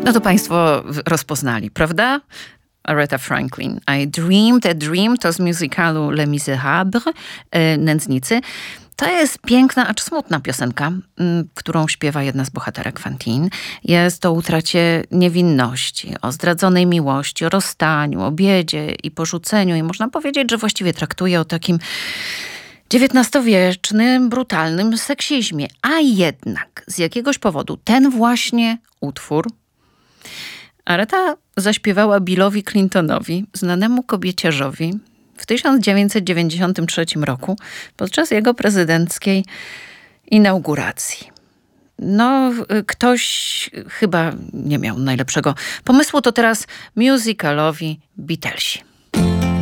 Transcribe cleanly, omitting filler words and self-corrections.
No to państwo rozpoznali, prawda? Aretha Franklin. I Dreamed a Dream to z musicalu Les Misérables, Nędznicy. To jest piękna, acz smutna piosenka, którą śpiewa jedna z bohaterek Fantine. Jest o utracie niewinności, o zdradzonej miłości, o rozstaniu, o biedzie i porzuceniu. I można powiedzieć, że właściwie traktuje o takim XIX-wiecznym, brutalnym seksizmie. A jednak z jakiegoś powodu ten właśnie utwór Aretha zaśpiewała Billowi Clintonowi, znanemu kobieciarzowi, w 1993 roku podczas jego prezydenckiej inauguracji. No, ktoś chyba nie miał najlepszego pomysłu, to teraz musicalowi Beatlesi.